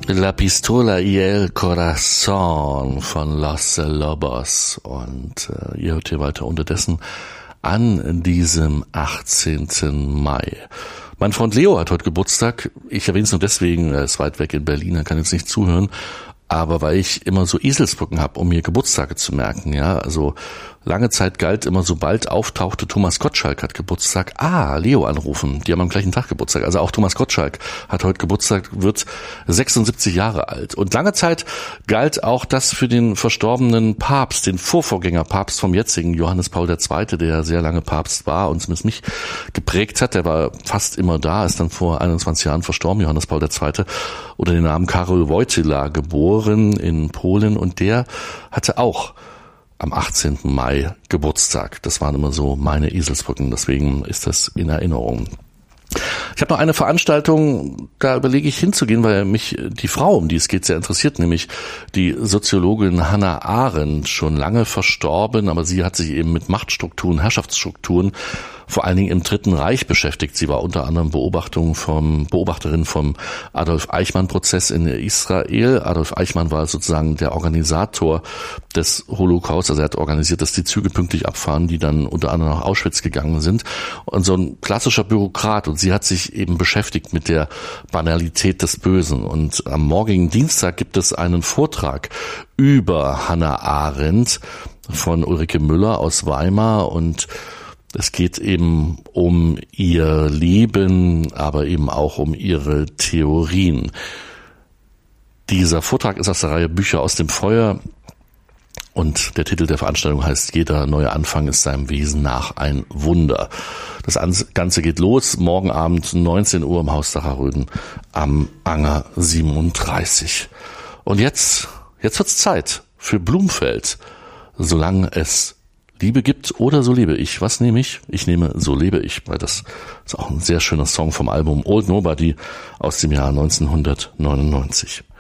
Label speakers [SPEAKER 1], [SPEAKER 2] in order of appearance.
[SPEAKER 1] La Pistola y el Corazón von Los Lobos. Und ihr hört hier weiter unterdessen an diesem 18. Mai. Mein Freund Leo hat heute Geburtstag. Ich erwähne es nur deswegen, er ist weit weg in Berlin, er kann jetzt nicht zuhören. Aber weil ich immer so Eselsbrücken habe, um mir Geburtstage zu merken, ja, also lange Zeit galt immer, sobald auftauchte, Thomas Gottschalk hat Geburtstag, Leo anrufen, die haben am gleichen Tag Geburtstag, also auch Thomas Gottschalk hat heute Geburtstag, wird 76 Jahre alt. Und lange Zeit galt auch das für den verstorbenen Papst, den Vorvorgängerpapst vom jetzigen, Johannes Paul II., der sehr lange Papst war und zumindest mich geprägt hat, der war fast immer da, ist dann vor 21 Jahren verstorben, Johannes Paul II., unter dem Namen Karol Wojtyła geboren in Polen, und der hatte auch am 18. Mai Geburtstag. Das waren immer so meine Eselsbrücken, deswegen ist das in Erinnerung. Ich habe noch eine Veranstaltung, da überlege ich hinzugehen, weil mich die Frau, um die es geht, sehr interessiert, nämlich die Soziologin Hannah Arendt, schon lange verstorben, aber sie hat sich eben mit Machtstrukturen, Herrschaftsstrukturen, vor allen Dingen im Dritten Reich beschäftigt. Sie war unter anderem Beobachterin vom Adolf-Eichmann-Prozess in Israel. Adolf Eichmann war sozusagen der Organisator des Holocaust. Also er hat organisiert, dass die Züge pünktlich abfahren, die dann unter anderem nach Auschwitz gegangen sind. Und so ein klassischer Bürokrat. Und sie hat sich eben beschäftigt mit der Banalität des Bösen. Und am morgigen Dienstag gibt es einen Vortrag über Hannah Arendt von Ulrike Müller aus Weimar, und es geht eben um ihr Leben, aber eben auch um ihre Theorien. Dieser Vortrag ist aus der Reihe Bücher aus dem Feuer, und der Titel der Veranstaltung heißt Jeder neue Anfang ist seinem Wesen nach ein Wunder. Das Ganze geht los morgen Abend 19 Uhr im Haus Sacherröden am Anger 37. Und jetzt wird's Zeit für Blumfeld, solange es Liebe gibt oder So lebe ich. Was nehme ich? Ich nehme So lebe ich, weil das ist auch ein sehr schöner Song vom Album Old Nobody aus dem Jahr 1999.